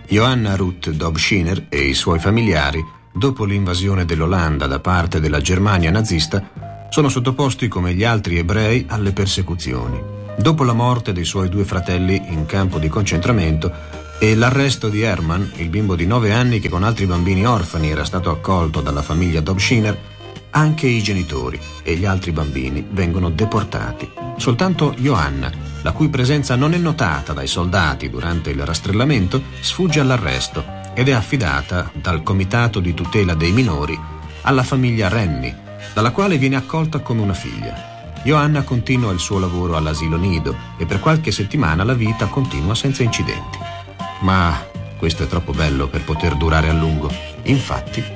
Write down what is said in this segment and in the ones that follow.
Johanna Ruth Dobschiner e i suoi familiari, dopo l'invasione dell'Olanda da parte della Germania nazista, sono sottoposti come gli altri ebrei alle persecuzioni. Dopo la morte dei suoi 2 fratelli in campo di concentramento e l'arresto di Hermann, il bimbo di 9 anni che con altri bambini orfani era stato accolto dalla famiglia Dobschiner, anche i genitori e gli altri bambini vengono deportati. Soltanto Johanna, la cui presenza non è notata dai soldati durante il rastrellamento, sfugge all'arresto ed è affidata dal Comitato di tutela dei minori alla famiglia Rennie, dalla quale viene accolta come una figlia. Johanna continua il suo lavoro all'asilo nido e per qualche settimana la vita continua senza incidenti. Ma questo è troppo bello per poter durare a lungo. Infatti,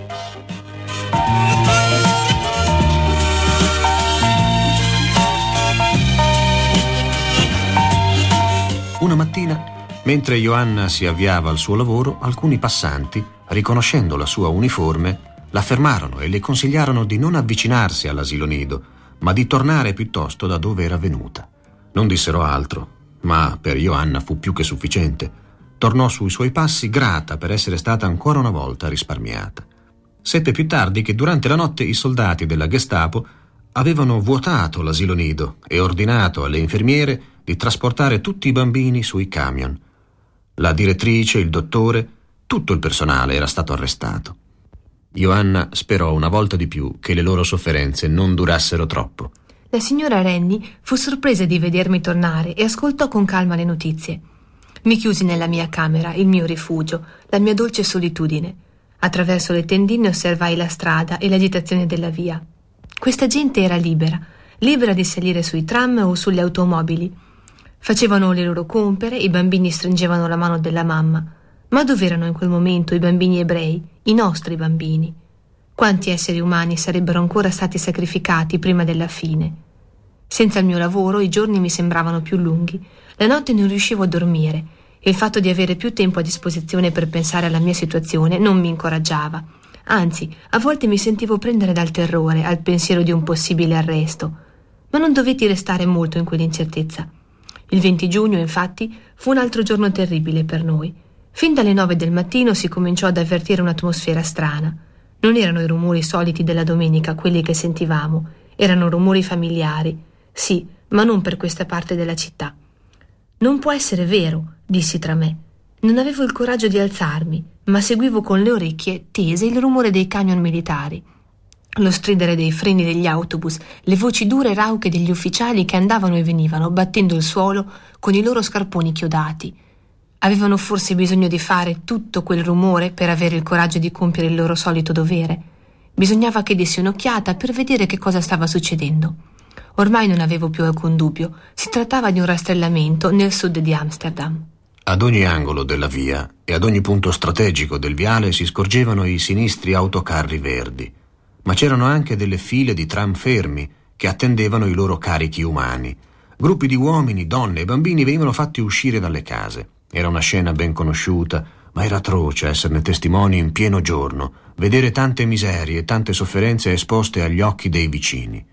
una mattina, mentre Johanna si avviava al suo lavoro, alcuni passanti, riconoscendo la sua uniforme, la fermarono e le consigliarono di non avvicinarsi all'asilo nido, ma di tornare piuttosto da dove era venuta. Non dissero altro, ma per Johanna fu più che sufficiente. Tornò sui suoi passi grata per essere stata ancora una volta risparmiata. Seppe più tardi che durante la notte i soldati della Gestapo avevano vuotato l'asilo nido e ordinato alle infermiere di trasportare tutti i bambini sui camion. La direttrice, il dottore, tutto il personale era stato arrestato. Johanna sperò una volta di più che le loro sofferenze non durassero troppo. La signora Rennie fu sorpresa di vedermi tornare e ascoltò con calma le notizie. Mi chiusi nella mia camera, il mio rifugio, la mia dolce solitudine. Attraverso le tendine osservai la strada e l'agitazione della via. Questa gente era libera di salire sui tram o sulle automobili. Facevano le loro compere, i bambini stringevano la mano della mamma. Ma dove erano in quel momento i bambini ebrei, i nostri bambini? Quanti esseri umani sarebbero ancora stati sacrificati prima della fine? Senza il mio lavoro i giorni mi sembravano più lunghi, la notte non riuscivo a dormire e il fatto di avere più tempo a disposizione per pensare alla mia situazione non mi incoraggiava. Anzi, a volte mi sentivo prendere dal terrore al pensiero di un possibile arresto. Ma non dovetti restare molto in quell'incertezza. Il 20 giugno, infatti, fu un altro giorno terribile per noi. Fin dalle 9 del mattino si cominciò ad avvertire un'atmosfera strana. Non erano i rumori soliti della domenica quelli che sentivamo, erano rumori familiari. Sì, ma non per questa parte della città. Non può essere vero, dissi tra me. Non avevo il coraggio di alzarmi, ma seguivo con le orecchie tese il rumore dei camion militari. Lo stridere dei freni degli autobus, le voci dure e rauche degli ufficiali che andavano e venivano, battendo il suolo con i loro scarponi chiodati. Avevano forse bisogno di fare tutto quel rumore per avere il coraggio di compiere il loro solito dovere. Bisognava che dessi un'occhiata per vedere che cosa stava succedendo. Ormai non avevo più alcun dubbio. Si trattava di un rastrellamento nel sud di Amsterdam. Ad ogni angolo della via e ad ogni punto strategico del viale si scorgevano i sinistri autocarri verdi. Ma c'erano anche delle file di tram fermi che attendevano i loro carichi umani. Gruppi di uomini, donne e bambini venivano fatti uscire dalle case. Era una scena ben conosciuta, ma era atroce esserne testimoni in pieno giorno, vedere tante miserie e tante sofferenze esposte agli occhi dei vicini.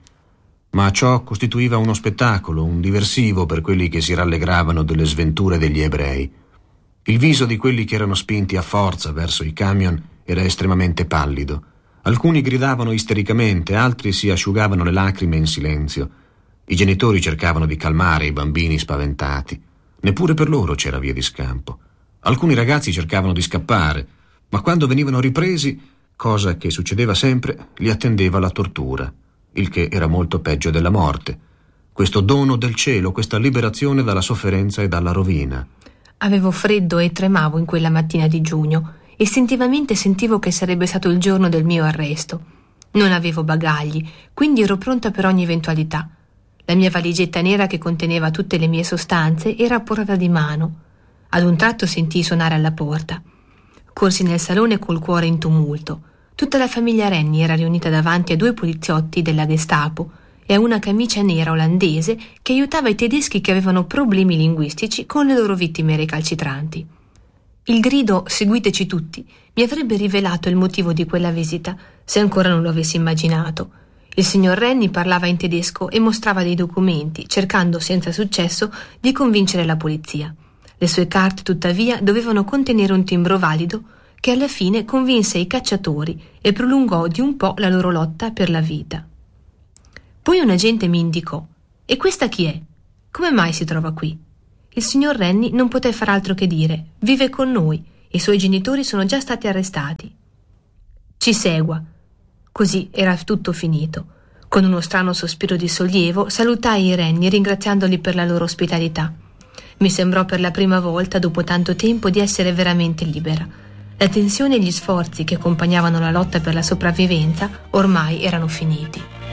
Ma ciò costituiva uno spettacolo, un diversivo per quelli che si rallegravano delle sventure degli ebrei. Il viso di quelli che erano spinti a forza verso i camion era estremamente pallido. Alcuni gridavano istericamente, altri si asciugavano le lacrime in silenzio. I genitori cercavano di calmare i bambini spaventati. Neppure per loro c'era via di scampo. Alcuni ragazzi cercavano di scappare, ma quando venivano ripresi, cosa che succedeva sempre, li attendeva la tortura, il che era molto peggio della morte. Questo dono del cielo, questa liberazione dalla sofferenza e dalla rovina. Avevo freddo e tremavo in quella mattina di giugno. Istintivamente sentivo che sarebbe stato il giorno del mio arresto. Non avevo bagagli, quindi ero pronta per ogni eventualità. La mia valigetta nera che conteneva tutte le mie sostanze era a portata di mano. Ad un tratto sentii suonare alla porta. Corsi nel salone col cuore in tumulto. Tutta la famiglia Rennie era riunita davanti a 2 poliziotti della Gestapo e a una camicia nera olandese che aiutava i tedeschi che avevano problemi linguistici con le loro vittime recalcitranti. Il grido «Seguiteci tutti» mi avrebbe rivelato il motivo di quella visita, se ancora non lo avessi immaginato. Il signor Rennie parlava in tedesco e mostrava dei documenti, cercando senza successo di convincere la polizia. Le sue carte, tuttavia, dovevano contenere un timbro valido che alla fine convinse i cacciatori e prolungò di un po' la loro lotta per la vita. Poi un agente mi indicò: «E questa chi è? Come mai si trova qui?» Il signor Rennie non poté far altro che dire: «Vive con noi. I suoi genitori sono già stati arrestati. Ci segua». Così era tutto finito. Con uno strano sospiro di sollievo salutai i Rennie ringraziandoli per la loro ospitalità. Mi sembrò per la prima volta dopo tanto tempo di essere veramente libera. La tensione e gli sforzi che accompagnavano la lotta per la sopravvivenza ormai erano finiti.